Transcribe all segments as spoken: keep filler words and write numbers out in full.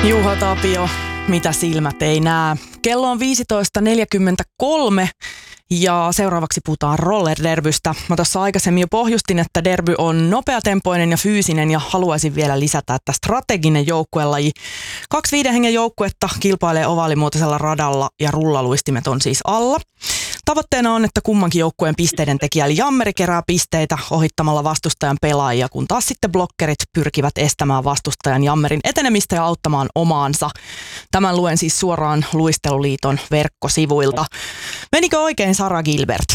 Juha Tapio, mitä silmät ei näe. Kello on viisitoista neljäkymmentäkolme ja seuraavaksi puhutaan rollerderbystä. Mä tuossa aikaisemmin jo pohjustin, että derby on nopeatempoinen ja fyysinen ja haluaisin vielä lisätä, että strateginen joukkuelaji. Kaksi viiden hengen joukkuetta kilpailee ovaalimuotoisella radalla ja rullaluistimet on siis alla. Tavoitteena on, että kummankin joukkueen pisteiden tekijä eli jammeri kerää pisteitä ohittamalla vastustajan pelaajia, kun taas sitten blokkerit pyrkivät estämään vastustajan jammerin etenemistä ja auttamaan omaansa. Tämän luen siis suoraan Luisteluliiton verkkosivuilta. Menikö oikein, Sara Gilbert?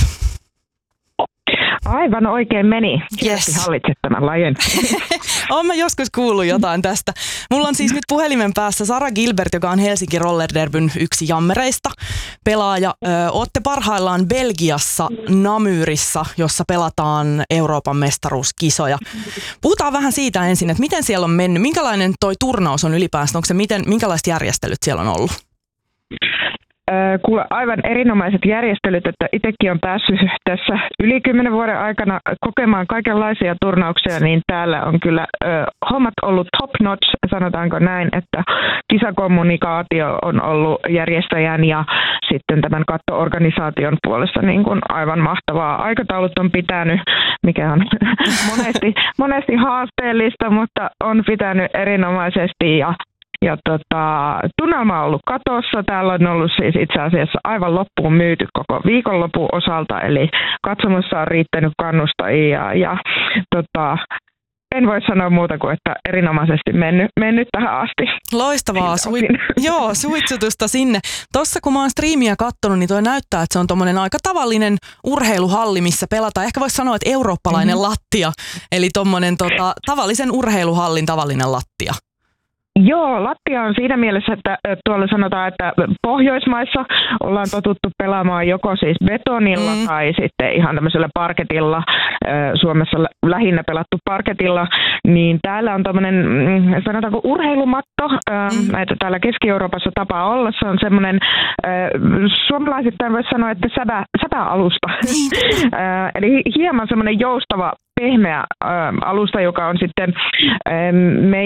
Aivan oikein meni. Yes. Hallitset tämän lajin. Olen mä joskus kuullut jotain tästä. Mulla on siis nyt puhelimen päässä Sara Gilbert, joka on Helsinki Rollerderbyn yksi jammereista pelaaja. Ö, ootte parhaillaan Belgiassa Namurissa, jossa pelataan Euroopan mestaruuskisoja. Puhutaan vähän siitä ensin, että miten siellä on mennyt. Minkälainen toi turnaus on ylipäänsä? Onko se miten, minkälaiset järjestelyt siellä on ollut? Kuule, aivan erinomaiset järjestelyt, että itsekin on päässyt tässä yli kymmenen vuoden aikana kokemaan kaikenlaisia turnauksia, niin täällä on kyllä ö, hommat ollut top notch, sanotaanko näin, että kisakommunikaatio on ollut järjestäjän ja sitten tämän kattoorganisaation puolesta niin kuin aivan mahtavaa. Aikataulut on pitänyt, mikä on monesti, monesti haasteellista, mutta on pitänyt erinomaisesti ja Ja tota, tunnelma on ollut katossa. Täällä on ollut siis itse asiassa aivan loppuun myyty koko viikonlopun osalta, eli katsomossa on riittänyt kannustajia ja tota, en voi sanoa muuta kuin, että erinomaisesti mennyt, mennyt tähän asti. Loistavaa. Sui- Joo, suitsutusta sinne. Tossa kun mä oon striimiä kattonut, niin toi näyttää, että se on tommonen aika tavallinen urheiluhalli, missä pelataan. Ehkä voisi sanoa, että eurooppalainen mm-hmm. lattia. Eli tommonen tota, tavallisen urheiluhallin tavallinen lattia. Joo, lattia on siinä mielessä, että tuolla sanotaan, että Pohjoismaissa ollaan totuttu pelaamaan joko siis betonilla mm. tai sitten ihan tämmöisellä parketilla, Suomessa lähinnä pelattu parketilla, niin täällä on tämmöinen, sanotaanko urheilumatto, mm. näitä täällä Keski-Euroopassa tapaa olla, se on semmoinen, suomalaisittain voisi sanoa, että säpä, säpäalusta, eli hieman semmoinen joustava pehmeä ä, alusta, joka on sitten ä, me,